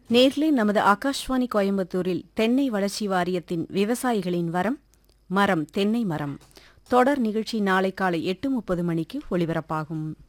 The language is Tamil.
நேர்களே, நமது ஆகாஷ்வாணி கோயம்புத்தூரில் தென்னை வளர்ச்சி வாரியத்தின் விவசாயிகளின் மரம் தென்னை மரம் தொடர் நிகழ்ச்சி நாளை காலை 8:30 மணிக்கு ஒலிபரப்பாகும்.